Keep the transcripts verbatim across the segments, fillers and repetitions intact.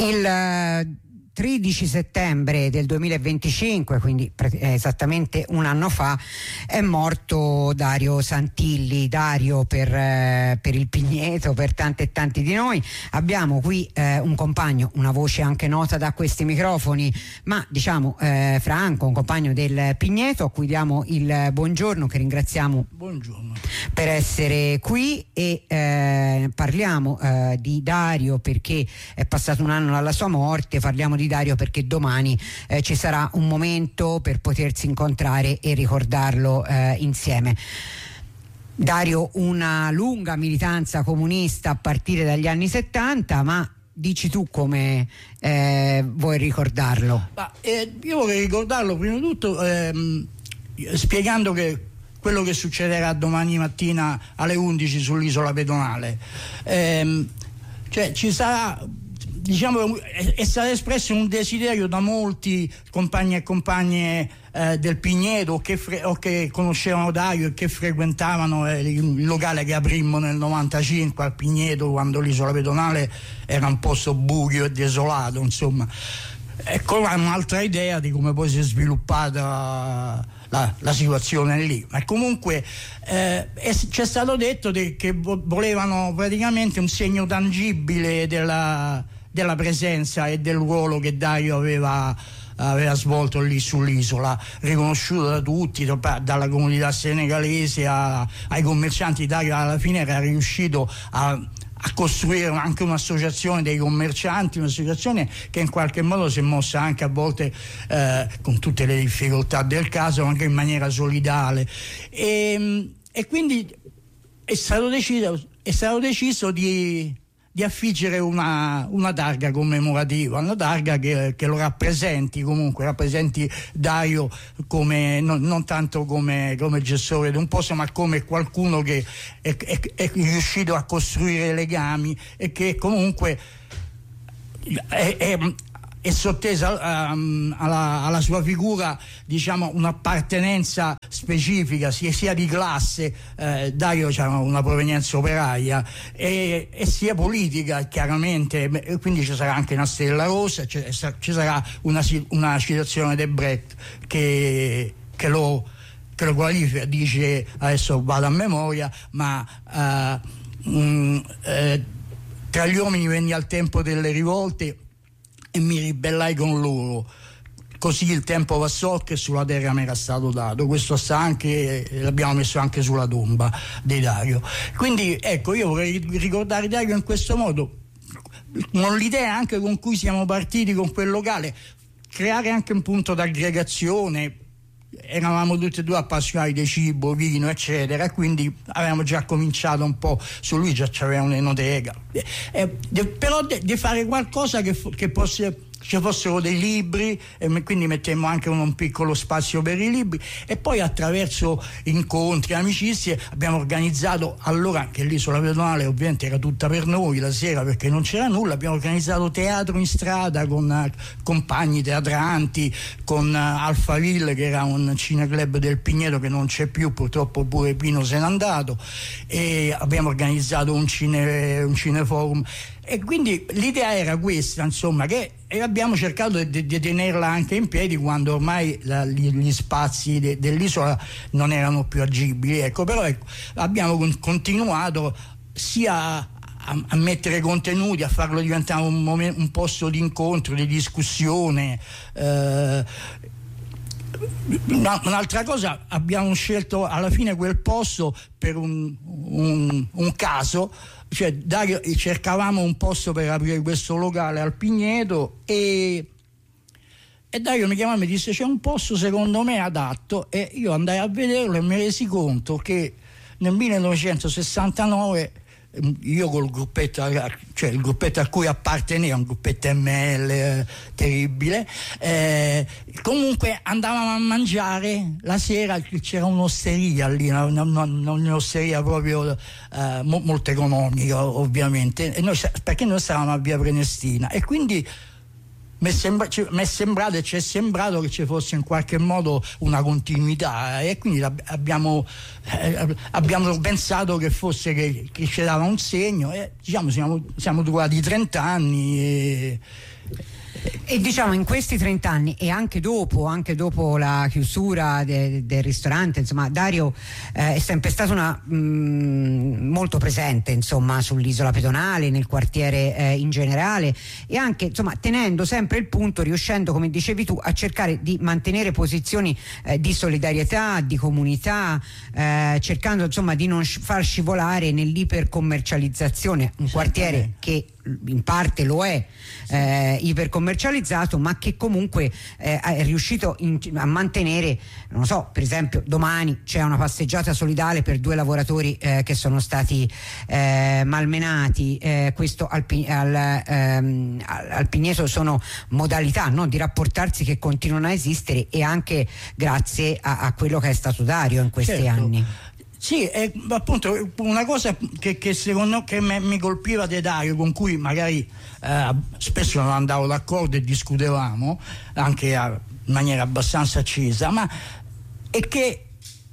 Il tredici settembre del duemilaventicinque, quindi esattamente un anno fa, è morto Dario Santilli. Dario per, eh, per il Pigneto, per tanti e tanti di noi. Abbiamo qui eh, un compagno, una voce anche nota da questi microfoni, ma diciamo eh, franco, un compagno del Pigneto a cui diamo il buongiorno, che ringraziamo buongiorno. per essere qui, e eh, parliamo eh, di Dario perché è passato un anno dalla sua morte, parliamo di Dario perché domani eh, ci sarà un momento per potersi incontrare e ricordarlo eh, insieme. Dario, una lunga militanza comunista a partire dagli anni settanta, ma dici tu come eh, vuoi ricordarlo? Ma, eh, io vorrei ricordarlo prima di tutto ehm, spiegando che quello che succederà domani mattina alle undici sull'isola pedonale, ehm, cioè ci sarà, diciamo, è, è stato espresso un desiderio da molti compagni e compagne eh, del Pigneto che fre- o che conoscevano Dario e che frequentavano eh, il locale che aprimmo nel novantacinque al Pigneto, quando l'isola pedonale era un posto buio e desolato, insomma. Ecco un'altra idea di come poi si è sviluppata la, la situazione lì. Ma comunque eh, è, c'è stato detto de, che volevano praticamente un segno tangibile della della presenza e del ruolo che Dario aveva, aveva svolto lì sull'isola, riconosciuto da tutti, dalla comunità senegalese a, ai commercianti. Dario alla fine era riuscito a, a costruire anche un'associazione dei commercianti, un'associazione che in qualche modo si è mossa anche a volte eh, con tutte le difficoltà del caso, anche in maniera solidale, e, e quindi è stato deciso, è stato deciso di di affiggere una, una targa commemorativa, una targa che, che lo rappresenti, comunque rappresenti Dario come, non, non tanto come, come gestore di un posto, ma come qualcuno che è, è, è riuscito a costruire legami e che comunque è, è, è sottesa um, alla, alla sua figura, diciamo, un'appartenenza specifica sia, sia di classe, eh, Dario c'ha una provenienza operaia, e, e sia politica, chiaramente, e quindi ci sarà anche una stella rossa, ci, ci sarà una, una citazione di Brecht che, che lo che lo qualifica, dice, adesso vado a memoria, ma uh, mh, eh, tra gli uomini venni al tempo delle rivolte e mi ribellai con loro, così il tempo passò che sulla terra mi era stato dato. Questo sta anche, l'abbiamo messo anche sulla tomba di Dario. Quindi ecco, io vorrei ricordare Dario in questo modo, con l'idea anche con cui siamo partiti con quel locale, creare anche un punto d'aggregazione. Eravamo tutti e due appassionati di cibo, vino, eccetera, quindi avevamo già cominciato un po', su lui già c'aveva un'enoteca, eh, de, però di fare qualcosa che, che fosse, ci fossero dei libri, e quindi mettemmo anche un, un piccolo spazio per i libri, e poi attraverso incontri, amicizie abbiamo organizzato, allora che l'isola pedonale ovviamente era tutta per noi la sera perché non c'era nulla, abbiamo organizzato teatro in strada con uh, compagni teatranti, con uh, Alphaville, che era un cineclub del Pigneto che non c'è più, purtroppo pure Pino se n'è andato, e abbiamo organizzato un, cine, un cineforum. E quindi l'idea era questa, insomma, che e abbiamo cercato di, di tenerla anche in piedi quando ormai la, gli, gli spazi de, dell'isola non erano più agibili, ecco. Però ecco, abbiamo con, continuato sia a, a mettere contenuti, a farlo diventare un, momento, un posto di incontro, di discussione. Eh, un'altra cosa, abbiamo scelto alla fine quel posto per un, un, un caso, cioè Dario, cercavamo un posto per aprire questo locale al Pigneto, e, e Dario mi chiamò e mi disse c'è un posto secondo me adatto, e io andai a vederlo e mi resi conto che nel millenovecentosessantanove io col gruppetto, cioè il gruppetto a cui apparteneva, un gruppetto M L eh, terribile, eh, comunque andavamo a mangiare la sera, c'era un'osteria lì, una, una, un'osteria proprio eh, mo, molto economica ovviamente, e noi, perché noi stavamo a via Prenestina, e quindi mi è, sembra, mi è sembrato e ci è sembrato che ci fosse in qualche modo una continuità, e quindi abbiamo, eh, abbiamo pensato che fosse che, che ci dava un segno, e diciamo siamo, siamo durati trenta anni, e, E diciamo in questi trenta anni e anche dopo, anche dopo la chiusura de, del ristorante, insomma, Dario eh, è sempre stato una, mh, molto presente, insomma, sull'isola pedonale, nel quartiere eh, in generale, e anche, insomma, tenendo sempre il punto, riuscendo, come dicevi tu, a cercare di mantenere posizioni eh, di solidarietà, di comunità, eh, cercando, insomma, di non far scivolare nell'ipercommercializzazione un quartiere che in parte lo è eh, ipercommercializzato, ma che comunque eh, è riuscito in, a mantenere, non so, per esempio domani c'è una passeggiata solidale per due lavoratori eh, che sono stati eh, malmenati, eh, questo al, al, ehm, al Pigneto sono modalità, no, di rapportarsi che continuano a esistere, e anche grazie a, a quello che è stato Dario in questi certo. anni. Sì, è appunto una cosa che, che secondo che me, mi colpiva di Dario, con cui magari eh, spesso non andavo d'accordo e discutevamo anche a, in maniera abbastanza accesa, ma è che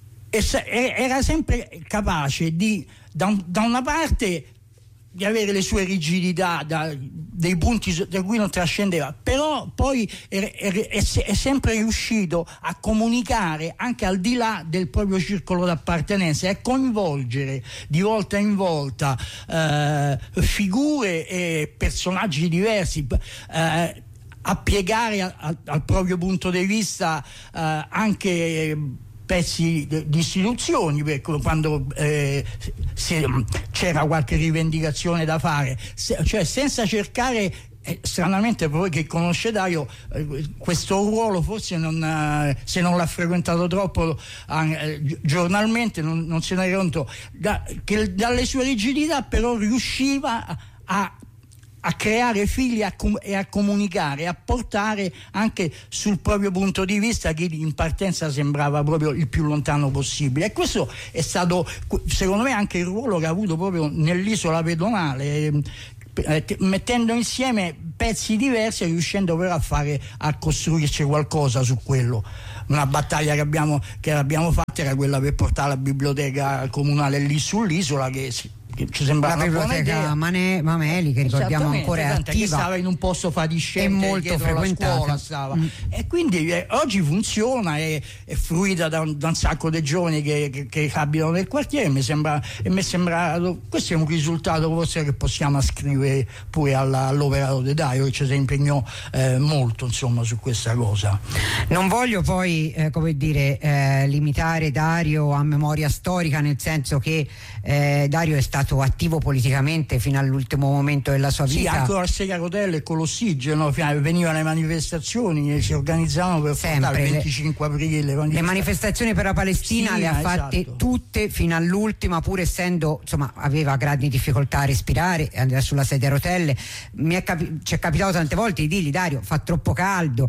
era sempre capace di, da, da una parte, di avere le sue rigidità, da, dei punti da cui non trascendeva, però poi è, è, è, è sempre riuscito a comunicare anche al di là del proprio circolo d'appartenenza e a coinvolgere di volta in volta eh, figure e personaggi diversi, eh, a piegare a, a, al proprio punto di vista eh, anche pezzi di istituzioni, quando eh, se, c'era qualche rivendicazione da fare, se, cioè senza cercare, eh, stranamente per voi che conosce Dario, eh, questo ruolo forse non, eh, se non l'ha frequentato troppo eh, giornalmente non, non se ne è conto, da, che dalle sue rigidità però riusciva a, a a creare figli a com- e a comunicare, a portare anche sul proprio punto di vista chi in partenza sembrava proprio il più lontano possibile. E questo è stato, secondo me, anche il ruolo che ha avuto proprio nell'isola pedonale, eh, mettendo insieme pezzi diversi e riuscendo però a fare, a costruirci qualcosa su quello. Una battaglia che abbiamo, che abbiamo fatto era quella per portare la biblioteca comunale lì sull'isola, che si ci sembrava la biblioteca Mane, Mameli, che ricordiamo ancora è attiva, che stava in un posto fatiscente, è molto frequentata, stava. Mm. E quindi eh, oggi funziona, è, è fruita da un, da un sacco di giovani che, che, che abitano nel quartiere, e mi sembra, e mi sembra questo è un risultato forse che possiamo ascrivere pure alla, all'operato di Dario, che ci si impegnò eh, molto, insomma, su questa cosa. Non voglio poi eh, come dire eh, limitare Dario a memoria storica, nel senso che eh, Dario è stato attivo politicamente fino all'ultimo momento della sua vita. Sì, anche al Sega Rotelle con l'ossigeno, venivano le manifestazioni, si organizzavano per sempre il venticinque aprile. Le manifestazioni per la Palestina, sì, le ha fatte esatto. tutte fino all'ultima, pur essendo, insomma, aveva grandi difficoltà a respirare, andava sulla sedia a rotelle. Mi è capi- ci è capitato tante volte di dirgli: Dario, fa troppo caldo,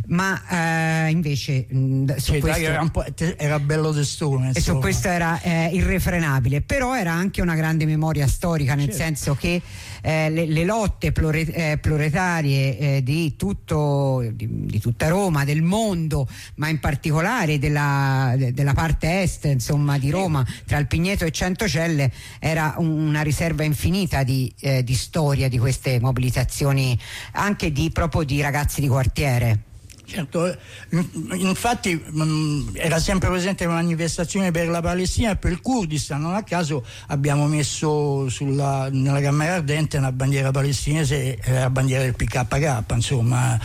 ma eh, invece mh, su sì, questo era, un po', era bello testone, e su questo era eh, irrefrenabile. Però era anche una grande memoria storica, nel certo. senso che eh, le, le lotte plure, eh, proletarie eh, di tutto di, di tutta Roma, del mondo, ma in particolare della, de, della parte est, insomma, di Roma, tra il Pigneto e Centocelle, era un, una riserva infinita di, eh, di storia di queste mobilitazioni, anche di proprio di ragazzi di quartiere. Certo, infatti mh, era sempre presente la manifestazione per la Palestina e per il Kurdistan. Non a caso abbiamo messo sulla, nella Camera Ardente una bandiera palestinese e la bandiera del P K K, insomma.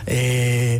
E,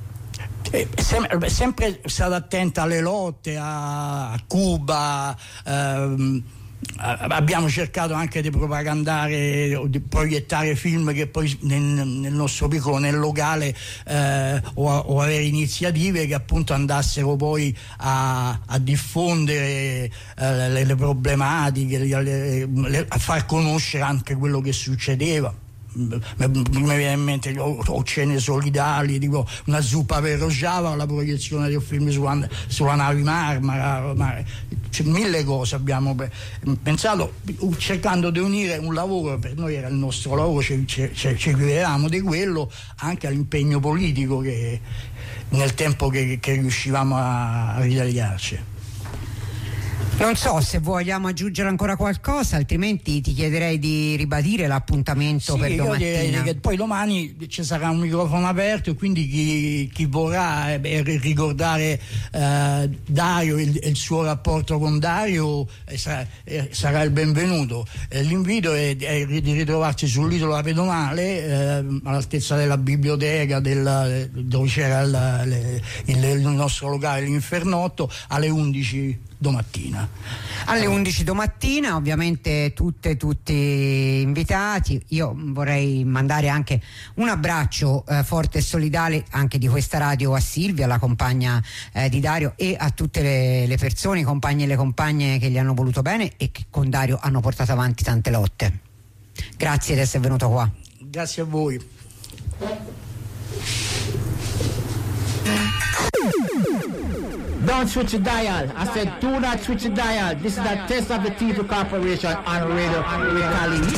è sempre, sempre stata attenta alle lotte a, a Cuba. Ehm, abbiamo cercato anche di propagandare o di proiettare film che poi nel, nel nostro piccolo, nel locale, eh, o, o avere iniziative che appunto andassero poi a, a diffondere eh, le, le problematiche, le, le, a far conoscere anche quello che succedeva. Mi viene in mente o, o cene solidali, tipo una zuppa per Rojava, la proiezione del film sulla, sulla nave Marmara, ma, c'è mille cose abbiamo pensato, cercando di unire un lavoro, per noi era il nostro lavoro, ci, ci, ci vivevamo di quello, anche all'impegno politico che nel tempo che, che riuscivamo a, a ritagliarci. Non so se vogliamo aggiungere ancora qualcosa, altrimenti ti chiederei di ribadire l'appuntamento sì, per domattina. Io direi che poi domani ci sarà un microfono aperto e quindi chi, chi vorrà eh, ricordare eh, Dario e il, il suo rapporto con Dario eh, sarà, eh, sarà il benvenuto. Eh, l'invito è, è di ritrovarsi sull'isola pedonale eh, all'altezza della biblioteca del, dove c'era il, il, il nostro locale, l'Infernotto, alle undici domattina. Alle undici domattina, ovviamente tutte tutti invitati. Io vorrei mandare anche un abbraccio eh, forte e solidale anche di questa radio a Silvia, la compagna eh, di Dario, e a tutte le, le persone, i compagni e le compagne che gli hanno voluto bene e che con Dario hanno portato avanti tante lotte. Grazie di essere venuto qua. Grazie a voi. Don't switch the dial. I said do not switch the dial. This is a test of the T V Corporation on radio with Khalid.